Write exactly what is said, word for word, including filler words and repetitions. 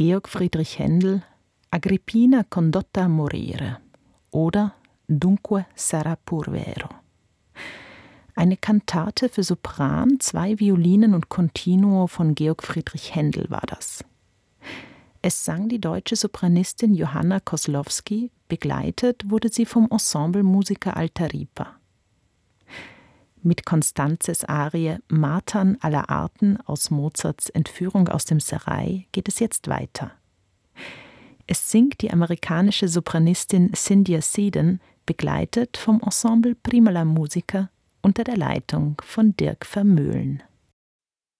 Georg Friedrich Händel Agrippina condotta a morire oder Dunque sarà pur vero. Eine Kantate für Sopran, zwei Violinen und Continuo von Georg Friedrich Händel war das. Es sang die deutsche Sopranistin Johanna Koslowski, begleitet wurde sie vom Ensemblemusiker Alta Ripa. Mit Constanzes Arie Martern aller Arten aus Mozarts Entführung aus dem Serail geht es jetzt weiter. Es singt die amerikanische Sopranistin Cynthia Seddon, begleitet vom Ensemble Prima la Musica unter der Leitung von Dirk Vermeulen.